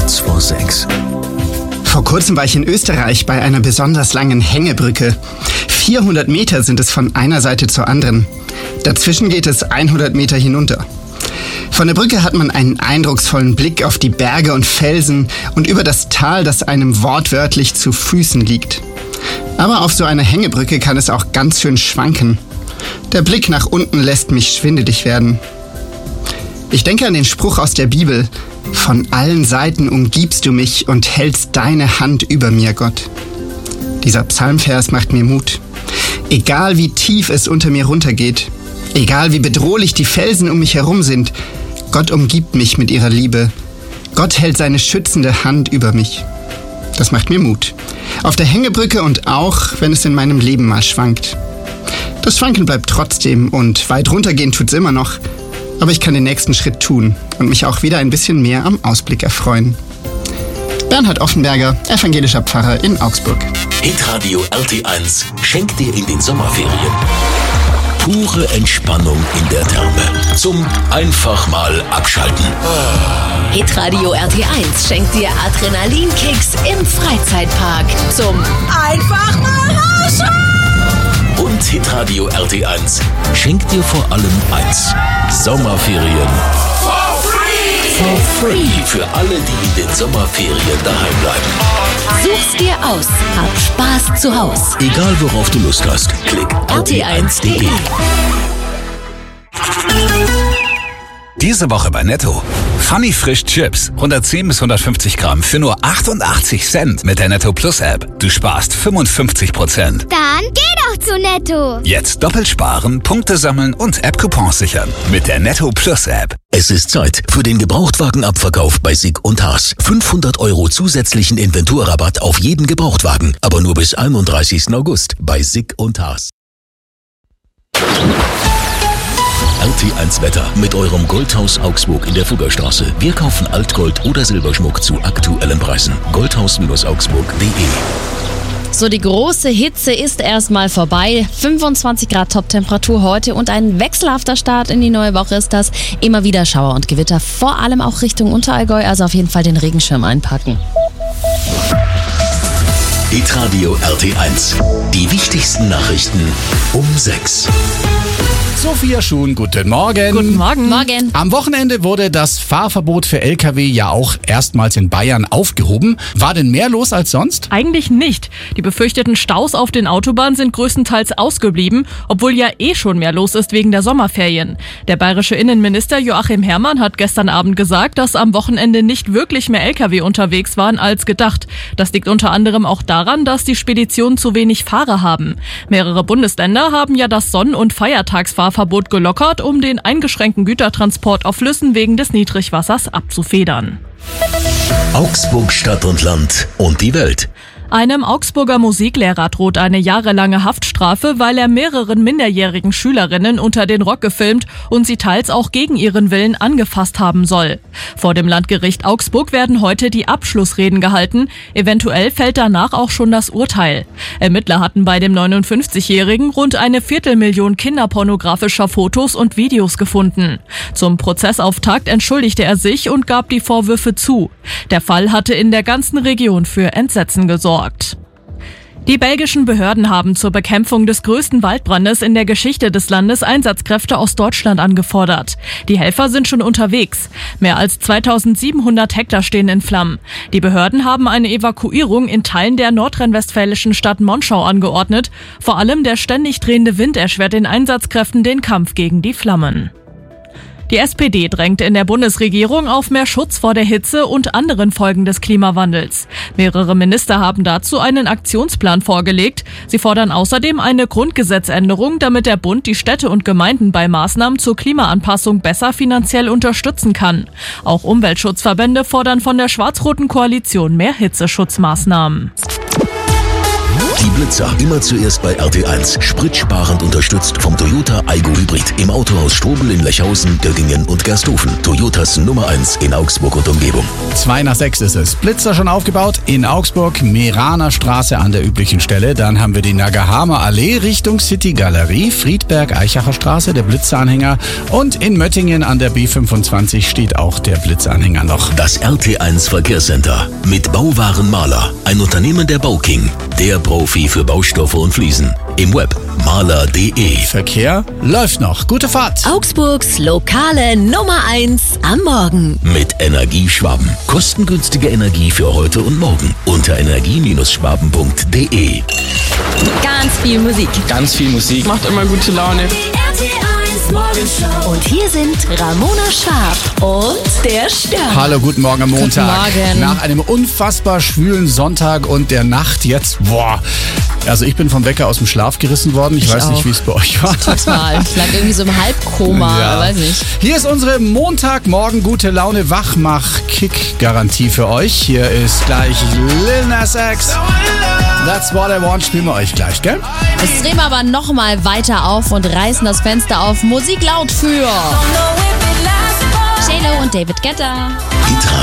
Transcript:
6:15. Vor kurzem war ich in Österreich bei einer besonders langen Hängebrücke. 400 Meter sind es von einer Seite zur anderen. Dazwischen geht es 100 Meter hinunter. Von der Brücke hat man einen eindrucksvollen Blick auf die Berge und Felsen und über das Tal, das einem wortwörtlich zu Füßen liegt. Aber auf so einer Hängebrücke kann es auch ganz schön schwanken. Der Blick nach unten lässt mich schwindelig werden. Ich denke an den Spruch aus der Bibel: Von allen Seiten umgibst du mich und hältst deine Hand über mir, Gott. Dieser Psalmvers macht mir Mut. Egal wie tief es unter mir runtergeht, egal wie bedrohlich die Felsen um mich herum sind, Gott umgibt mich mit ihrer Liebe. Gott hält seine schützende Hand über mich. Das macht mir Mut. Auf der Hängebrücke und auch, wenn es in meinem Leben mal schwankt. Das Schwanken bleibt trotzdem und weit runtergehen tut's immer noch. Aber ich kann den nächsten Schritt tun und mich auch wieder ein bisschen mehr am Ausblick erfreuen. Bernhard Offenberger, evangelischer Pfarrer in Augsburg. Hitradio RT1 schenkt dir in den Sommerferien pure Entspannung in der Therme. Zum einfach mal abschalten. Hitradio RT1 schenkt dir Adrenalinkicks im Freizeitpark. Zum einfach mal rausschauen. Und Hitradio RT1 schenkt dir vor allem eins: Sommerferien. For free. Für alle, die in den Sommerferien daheim bleiben. Such's dir aus. Hab Spaß zu Haus. Egal worauf du Lust hast, klick rt1.de. Diese Woche bei Netto. Funny Frisch Chips, 110 bis 150 Gramm für nur 88 Cent mit der Netto Plus App. Du sparst 55%. Dann geh doch zu Netto. Jetzt doppelt sparen, Punkte sammeln und App-Coupons sichern mit der Netto Plus App. Es ist Zeit für den Gebrauchtwagenabverkauf bei Sick und Haas. 500 € zusätzlichen Inventurrabatt auf jeden Gebrauchtwagen, aber nur bis 31. August bei Sick und Haas. RT1 Wetter mit eurem Goldhaus Augsburg in der Fuggerstraße. Wir kaufen Altgold oder Silberschmuck zu aktuellen Preisen. Goldhaus-augsburg.de. So, die große Hitze ist erstmal vorbei. 25 Grad Top-Temperatur heute und ein wechselhafter Start in die neue Woche ist das. Immer wieder Schauer und Gewitter, vor allem auch Richtung Unterallgäu, also auf jeden Fall den Regenschirm einpacken. Hitradio RT1. Die wichtigsten Nachrichten um 6. Sophia Schuhn, guten Morgen. Guten Morgen. Morgen. Am Wochenende wurde das Fahrverbot für Lkw ja auch erstmals in Bayern aufgehoben. War denn mehr los als sonst? Eigentlich nicht. Die befürchteten Staus auf den Autobahnen sind größtenteils ausgeblieben, obwohl ja schon mehr los ist wegen der Sommerferien. Der bayerische Innenminister Joachim Herrmann hat gestern Abend gesagt, dass am Wochenende nicht wirklich mehr Lkw unterwegs waren als gedacht. Das liegt unter anderem auch daran, dass die Speditionen zu wenig Fahrer haben. Mehrere Bundesländer haben ja das Sonn- und Feiertagsfahrverbot gelockert, um den eingeschränkten Gütertransport auf Flüssen wegen des Niedrigwassers abzufedern. Augsburg Stadt und Land und die Welt. Einem Augsburger Musiklehrer droht eine jahrelange Haftstrafe, weil er mehreren minderjährigen Schülerinnen unter den Rock gefilmt und sie teils auch gegen ihren Willen angefasst haben soll. Vor dem Landgericht Augsburg werden heute die Abschlussreden gehalten. Eventuell fällt danach auch schon das Urteil. Ermittler hatten bei dem 59-Jährigen rund 250.000 kinderpornografischer Fotos und Videos gefunden. Zum Prozessauftakt entschuldigte er sich und gab die Vorwürfe zu. Der Fall hatte in der ganzen Region für Entsetzen gesorgt. Die belgischen Behörden haben zur Bekämpfung des größten Waldbrandes in der Geschichte des Landes Einsatzkräfte aus Deutschland angefordert. Die Helfer sind schon unterwegs. Mehr als 2700 Hektar stehen in Flammen. Die Behörden haben eine Evakuierung in Teilen der nordrhein-westfälischen Stadt Monschau angeordnet. Vor allem der ständig drehende Wind erschwert den Einsatzkräften den Kampf gegen die Flammen. Die SPD drängt in der Bundesregierung auf mehr Schutz vor der Hitze und anderen Folgen des Klimawandels. Mehrere Minister haben dazu einen Aktionsplan vorgelegt. Sie fordern außerdem eine Grundgesetzänderung, damit der Bund die Städte und Gemeinden bei Maßnahmen zur Klimaanpassung besser finanziell unterstützen kann. Auch Umweltschutzverbände fordern von der schwarz-roten Koalition mehr Hitzeschutzmaßnahmen. Die Blitzer, immer zuerst bei RT1. Spritsparend unterstützt vom Toyota Aygo Hybrid. Im Autohaus Strobel in Lechhausen, Göggingen und Gersthofen. Toyotas Nummer 1 in Augsburg und Umgebung. 5:05 ist es. Blitzer schon aufgebaut in Augsburg, Meraner Straße an der üblichen Stelle. Dann haben wir die Nagahama Allee Richtung City Galerie, Friedberg-Eichacher Straße, der Blitzeranhänger. Und in Möttingen an der B25 steht auch der Blitzeranhänger noch. Das RT1 Verkehrscenter mit Bauwaren Mahler. Ein Unternehmen der Bauking. Der Profi für Baustoffe und Fliesen. Im Web mahler.de. Verkehr läuft noch. Gute Fahrt. Augsburgs lokale Nummer 1 am Morgen. Mit Energieschwaben. Kostengünstige Energie für heute und morgen. Unter energie-schwaben.de. Ganz viel Musik. Ganz viel Musik. Macht immer gute Laune. Und hier sind Ramona Schwab und der Stern. Hallo, guten Morgen am Montag. Guten Morgen. Nach einem unfassbar schwülen Sonntag und der Nacht jetzt, also ich bin vom Wecker aus dem Schlaf gerissen worden. Ich weiß auch. nicht, wie es bei euch war. Total. Ich lag irgendwie so im Halbkoma, Ja. weiß nicht. Hier ist unsere Montagmorgen gute Laune Wachmach-Kick-Garantie für euch. Hier ist gleich Lil Nas X. That's what I want. Spielen wir euch gleich, gell? Jetzt drehen wir aber nochmal weiter auf und reißen das Fenster auf. Musik laut für J-Lo und David Guetta.